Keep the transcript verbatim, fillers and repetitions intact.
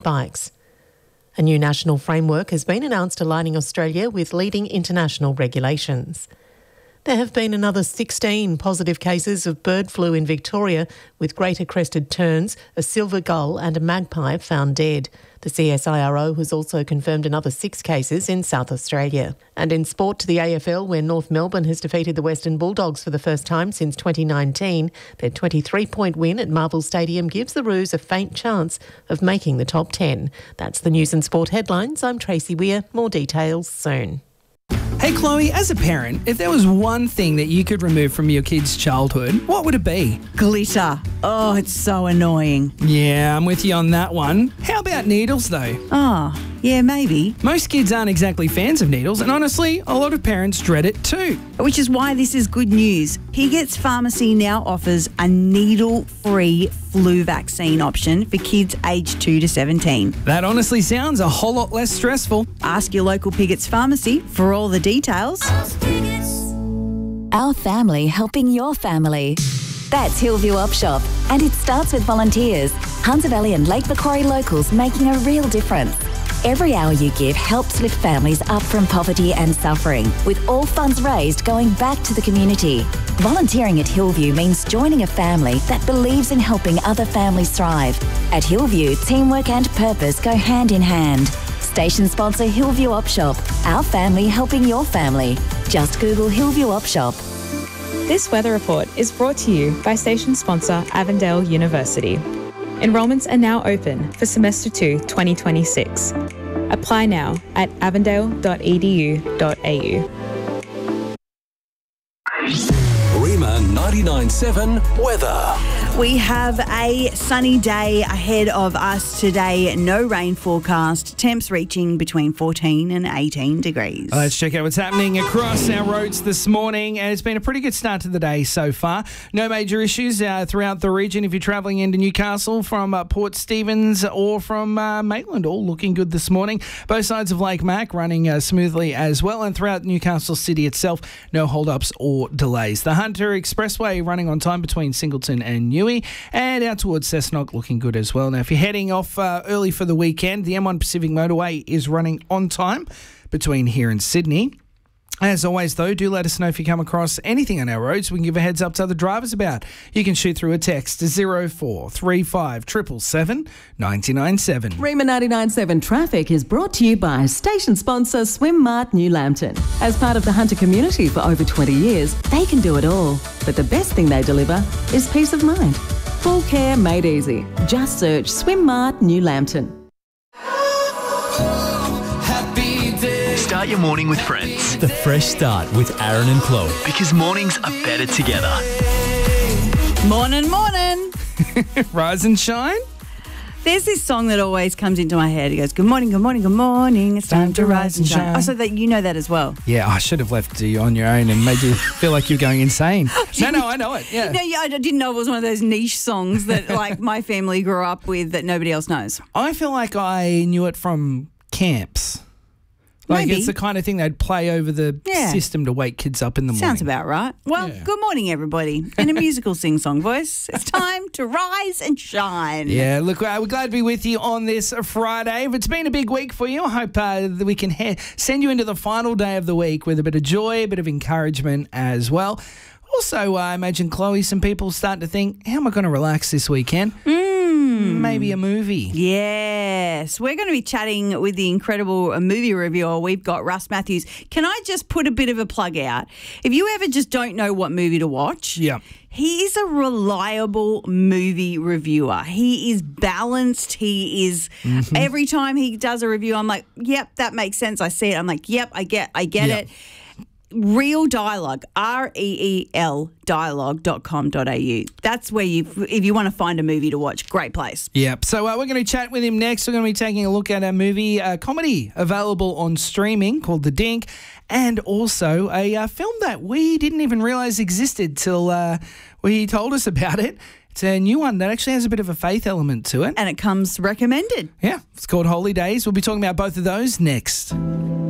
bikes. A new national framework has been announced aligning Australia with leading international regulations. There have been another sixteen positive cases of bird flu in Victoria, with greater crested terns, a silver gull and a magpie found dead. The C S I R O has also confirmed another six cases in South Australia. And in sport to the A F L, where North Melbourne has defeated the Western Bulldogs for the first time since twenty nineteen, their twenty-three point win at Marvel Stadium gives the Roos a faint chance of making the top ten. That's the news and sport headlines. I'm Tracy Weir. More details soon. Hey Chloe, as a parent, if there was one thing that you could remove from your kid's childhood, what would it be? Glitter. Oh, it's so annoying. Yeah, I'm with you on that one. How about needles though? Oh, yeah, maybe. Most kids aren't exactly fans of needles, and honestly, a lot of parents dread it too. Which is why this is good news. He Gets Pharmacy now offers a needle-free flu vaccine option for kids aged two to seventeen. That honestly sounds a whole lot less stressful. Ask your local Piggett's Pharmacy for all the details. Our family helping your family. That's Hillview Op Shop, and it starts with volunteers. Hunter Valley and Lake Macquarie locals making a real difference. Every hour you give helps lift families up from poverty and suffering, with all funds raised going back to the community. Volunteering at Hillview means joining a family that believes in helping other families thrive. At Hillview, teamwork and purpose go hand in hand. Station sponsor Hillview Op Shop, our family helping your family. Just Google Hillview Op Shop. This weather report is brought to you by station sponsor Avondale University. Enrolments are now open for semester two twenty twenty-six. Apply now at avondale dot e d u dot a u. Rima ninety-nine point seven weather. We have a sunny day ahead of us today. No rain forecast. Temps reaching between fourteen and eighteen degrees. Let's check out what's happening across our roads this morning. And it's been a pretty good start to the day so far. No major issues uh, throughout the region. If you're travelling into Newcastle from uh, Port Stephens or from uh, Maitland, all looking good this morning. Both sides of Lake Mac running uh, smoothly as well. And throughout Newcastle City itself, no hold-ups or delays. The Hunter Expressway running on time between Singleton and Newey, and out towards Cessnock looking good as well. Now, if you're heading off uh, early for the weekend, the M one Pacific Motorway is running on time between here and Sydney. As always, though, do let us know if you come across anything on our roads we can give a heads up to other drivers about. You can shoot through a text to zero four three five seven seven seven nine nine seven. Rima ninety-nine point seven Traffic is brought to you by station sponsor Swim Mart New Lambton. As part of the Hunter community for over twenty years, they can do it all. But the best thing they deliver is peace of mind. Full care made easy. Just search Swim Mart New Lambton. Start your morning with friends. The Fresh Start with Aaron and Chloe. Because mornings are better together. Morning, morning. Rise and shine. There's this song that always comes into my head. It goes, good morning, good morning, good morning. It's time to rise and shine. Oh, so that you know that as well. Yeah, I should have left you on your own and made you feel like you're going insane. No, no, I know it. Yeah. No, yeah, I didn't know it was one of those niche songs that like my family grew up with that nobody else knows. I feel like I knew it from camps. Like Maybe. It's the kind of thing they'd play over the yeah. system to wake kids up in the morning. Sounds about right. Well, yeah. Good morning, everybody. In a musical sing-song voice, it's time to rise and shine. Yeah, look, uh, we're glad to be with you on this Friday. If it's been a big week for you, I hope uh, that we can he- send you into the final day of the week with a bit of joy, a bit of encouragement as well. Also, I uh, imagine, Chloe, some people starting to think, how am I going to relax this weekend? Mm. Maybe a movie. Yes. We're going to be chatting with the incredible movie reviewer. We've got Russ Matthews. Can I just put a bit of a plug out? If you ever just don't know what movie to watch, yeah. he is a reliable movie reviewer. He is balanced. He is, mm-hmm. every time he does a review, I'm like, yep, that makes sense. I see it. I'm like, yep, I get, I get yep. it. Real Dialogue, R E E L dialogue dot com dot a u. That's where you, if you want to find a movie to watch, great place. Yep. So uh, we're going to chat with him next. We're going to be taking a look at a movie, a comedy available on streaming called The Dink, and also a uh, film that we didn't even realise existed till uh, he told us about it. It's a new one that actually has a bit of a faith element to it. And it comes recommended. Yeah. It's called Holy Days. We'll be talking about both of those next.